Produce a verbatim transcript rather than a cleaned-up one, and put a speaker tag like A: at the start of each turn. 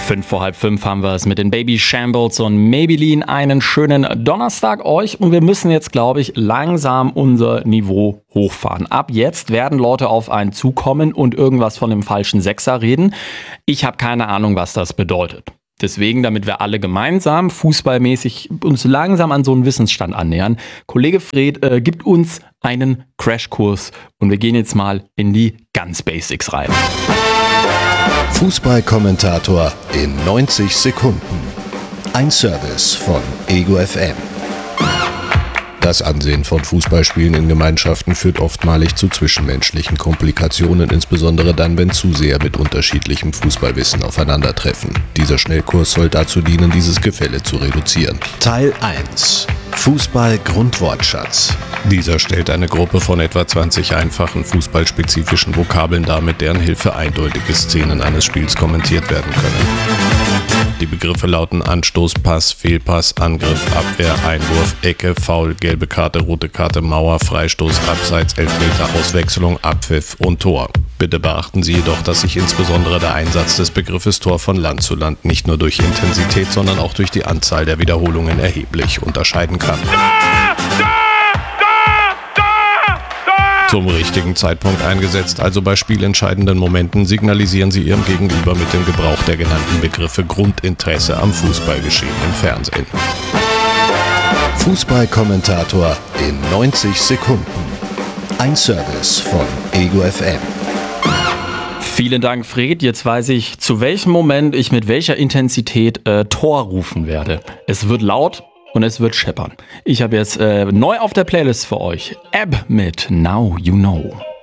A: Fünf vor halb fünf haben wir es mit den Baby Shambles und Maybelline. Einen schönen Donnerstag euch und wir müssen jetzt, glaube ich, langsam unser Niveau hochfahren. Ab jetzt werden Leute auf einen zukommen und irgendwas von dem falschen Sechser reden. Ich habe keine Ahnung, was das bedeutet. Deswegen, damit wir alle gemeinsam fußballmäßig uns langsam an so einen Wissensstand annähern, Kollege Fred äh, gibt uns einen Crashkurs und wir gehen jetzt mal in die ganz Basics rein.
B: Fußballkommentator in neunzig Sekunden. Ein Service von Ego F M. Das Ansehen von Fußballspielen in Gemeinschaften führt oftmalig zu zwischenmenschlichen Komplikationen, insbesondere dann, wenn Zuseher mit unterschiedlichem Fußballwissen aufeinandertreffen. Dieser Schnellkurs soll dazu dienen, dieses Gefälle zu reduzieren. Teil eins. Fußball-Grundwortschatz. Dieser stellt eine Gruppe von etwa zwanzig einfachen fußballspezifischen Vokabeln dar, mit deren Hilfe eindeutige Szenen eines Spiels kommentiert werden können. Die Begriffe lauten Anstoß, Pass, Fehlpass, Angriff, Abwehr, Einwurf, Ecke, Foul, gelbe Karte, rote Karte, Mauer, Freistoß, Abseits, Elfmeter, Auswechslung, Abpfiff und Tor. Bitte beachten Sie jedoch, dass sich insbesondere der Einsatz des Begriffes Tor von Land zu Land nicht nur durch Intensität, sondern auch durch die Anzahl der Wiederholungen erheblich unterscheiden kann. Zum richtigen Zeitpunkt eingesetzt, also bei spielentscheidenden Momenten, signalisieren Sie Ihrem Gegenüber mit dem Gebrauch der genannten Begriffe Grundinteresse am Fußballgeschehen im Fernsehen. Fußballkommentator in neunzig Sekunden. Ein Service von Ego F M.
A: Vielen Dank, Fred. Jetzt weiß ich, zu welchem Moment ich mit welcher Intensität äh, Tor rufen werde. Es wird laut und es wird scheppern. Ich habe jetzt äh, neu auf der Playlist für euch Ab mit Now You Know.